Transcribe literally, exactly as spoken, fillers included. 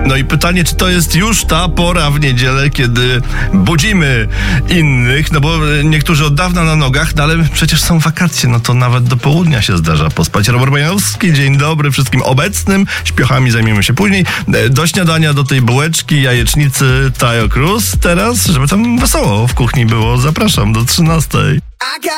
No i pytanie, czy to jest już ta pora w niedzielę, kiedy budzimy innych, no bo niektórzy od dawna na nogach, no ale przecież są wakacje, no to nawet do południa się zdarza pospać. Robert Bojanowski, dzień dobry wszystkim obecnym, śpiochami zajmiemy się później. Do śniadania, do tej bułeczki, jajecznicy Tayo Cruz teraz, żeby tam wesoło w kuchni było. Zapraszam do trzynastej.